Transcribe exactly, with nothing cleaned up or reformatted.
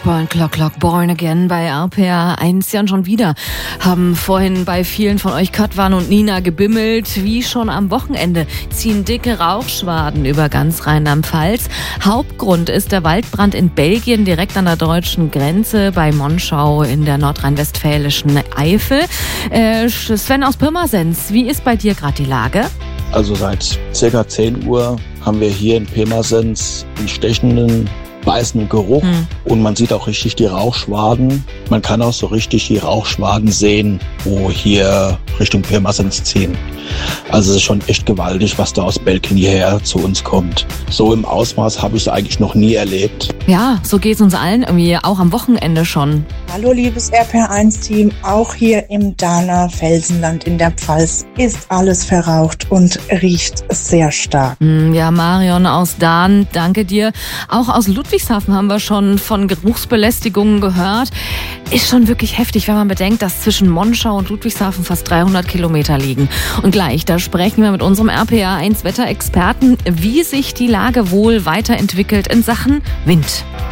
Born Clock Clock Born Again bei R P R eins. Ja, und schon wieder haben vorhin bei vielen von euch Katwan und Nina gebimmelt. Wie schon am Wochenende ziehen dicke Rauchschwaden über ganz Rheinland-Pfalz. Hauptgrund ist der Waldbrand in Belgien, direkt an der deutschen Grenze bei Monschau in der nordrhein-westfälischen Eifel. Äh, Sven aus Pirmasens, wie ist bei dir gerade die Lage? Also seit circa zehn Uhr haben wir hier in Pirmasens einen stechenden, beißenden Geruch hm. und man sieht auch richtig die Rauchschwaden. Man kann auch so richtig die Rauchschwaden sehen, wo hier Richtung Pirmasens ziehen. Also es ist schon echt gewaltig, was da aus Belgien hierher zu uns kommt. So im Ausmaß habe ich es eigentlich noch nie erlebt. Ja, so geht es uns allen irgendwie, auch am Wochenende schon. Hallo liebes R P R eins Team, auch hier im Dahner Felsenland in der Pfalz ist alles verraucht und riecht sehr stark. Ja, Marion aus Dahn, danke dir. Auch aus Ludwigshafen haben wir schon von Geruchsbelästigungen gehört. Ist schon wirklich heftig, wenn man bedenkt, dass zwischen Monschau und Ludwigshafen fast dreihundert Kilometer liegen. Und gleich, da sprechen wir mit unserem R P R eins Wetterexperten, wie sich die Lage wohl weiterentwickelt in Sachen Wind.